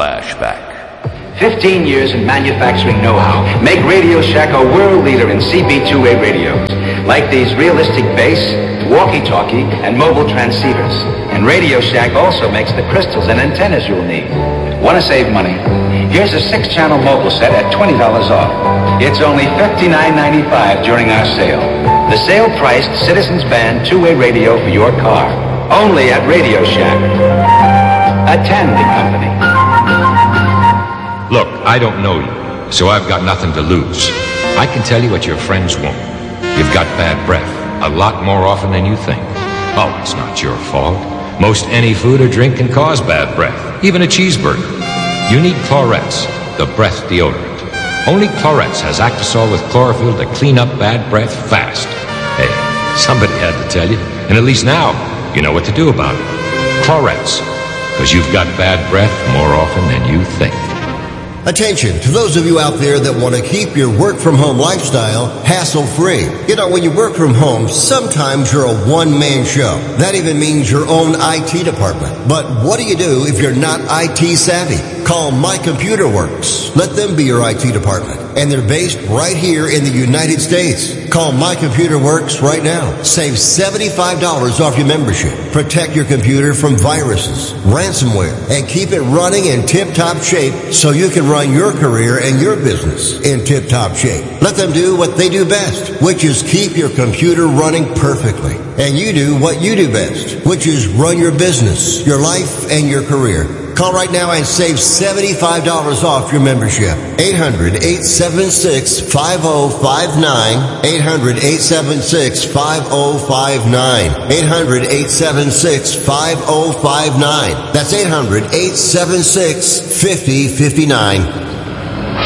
Flashback. 15 years in manufacturing know-how make Radio Shack a world leader in CB2A radios, like these realistic bass, walkie-talkie, and mobile transceivers. And Radio Shack also makes the crystals and antennas you'll need. Want to save money? Here's a 6-channel mobile set at $20 off. It's only $59.95 during our sale. The sale-priced Citizens Band 2-way radio for your car. Only at Radio Shack. A Tandy Company. Look, I don't know you, so I've got nothing to lose. I can tell you what your friends won't. You've got bad breath, a lot more often than you think. Oh, it's not your fault. Most any food or drink can cause bad breath, even a cheeseburger. You need Chlorets, the breath deodorant. Only Chlorets has Actisol with chlorophyll to clean up bad breath fast. Hey, somebody had to tell you, and at least now you know what to do about it. Chlorets, because you've got bad breath more often than you think. Attention to those of you out there that want to keep your work-from-home lifestyle hassle-free. You know, when you work from home, sometimes you're a one-man show. That even means your own IT department. But what do you do if you're not IT savvy? Call My Computer Works. Let them be your IT department. And they're based right here in the United States. Call My Computer Works right now. Save $75 off your membership. Protect your computer from viruses, ransomware, and keep it running in tip-top shape so you can run your career and your business in tip-top shape. Let them do what they do best, which is keep your computer running perfectly. And you do what you do best, which is run your business, your life, and your career. Call right now and save $75 off your membership. 800-876-5059. 800-876-5059. 800-876-5059. That's 800-876-5059.